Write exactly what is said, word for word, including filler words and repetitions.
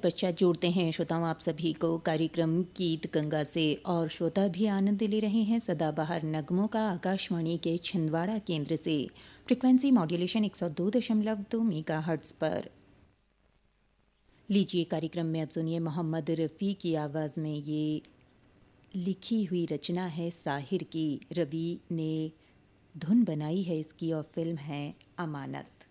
पश्चात जोड़ते हैं श्रोताओं आप सभी को कार्यक्रम गीत गंगा से और श्रोता भी आनंद ले रहे हैं सदाबहार नगमों का आकाशवाणी के छिंदवाड़ा केंद्र से फ्रिक्वेंसी मॉड्यूलेशन एक सौ दो दशमलव दो मेगा हर्ट्ज पर। लीजिए कार्यक्रम में अब सुनिए मोहम्मद रफ़ी की आवाज़ में ये लिखी हुई रचना है साहिर की, रवि ने धुन बनाई है इसकी और फिल्म है अमानत।